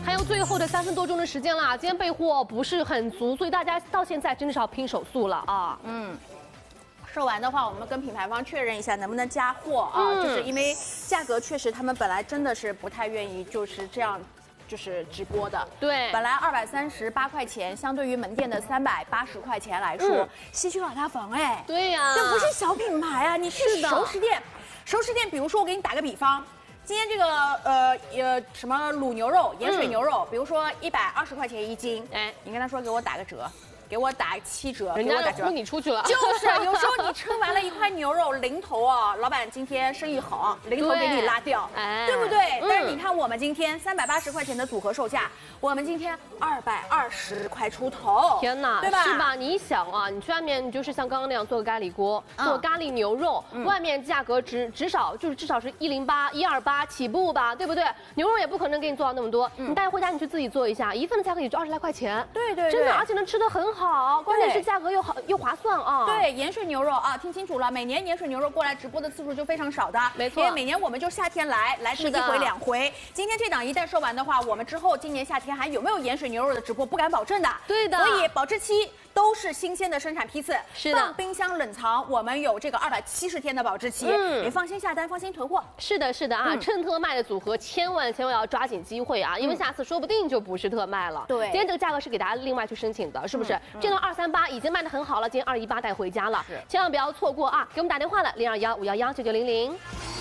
还有最后的3分多钟的时间啦，今天备货不是很足，所以大家到现在真的是要拼手速了啊。 售完的话，我们跟品牌方确认一下能不能加货啊，就是因为价格确实他们本来真的是不太愿意就是这样。就是直播的， 对， 本来238块钱，相对于门店的380块钱来说，西区老大房哎， 对呀， 这不是小品牌啊！你去熟食店，比如说我给你打个比方，今天这个什么卤牛肉、盐水牛肉，比如说120块钱1斤，哎，你跟他说给我打个折。给我打7折， 人家就呼你出去了。 就是有时候你吃完了一块牛肉，零头啊，老板今天生意好，零头给你拉掉，对不对？但是你看我们今天380块钱的组合售价，我们今天220块出头， 天哪， 对吧？ 是吧？你想啊，你去外面就是像刚刚那样做个咖喱锅，做咖喱牛肉，外面价格至少是108、128起步吧，对不对？牛肉也不可能给你做到那么多，你带回家你去自己做一下，一份的价格也就20来块钱， 对， 真的，而且能吃得很好，关键是价格又好又划算啊！ 对，盐水牛肉啊，听清楚了，每年盐水牛肉过来直播的次数就非常少的， 没错， 因为每年我们就夏天来这么1回2回。今天这档一旦售完的话，我们之后今年夏天还有没有盐水牛肉的直播，不敢保证的。 对的， 所以保质期都是新鲜的生产批次， 是的， 放冰箱冷藏，我们有这个270天的保质期，你放心下单，放心囤货。 是的，是的啊，趁特卖的组合千万要抓紧机会啊，因为下次说不定就不是特卖了。 对， 今天这个价格是给大家另外去申请的，是不是？这个238已经卖得很好了，今天218带回家了，千万不要错过啊！给我们打电话了，0215119900。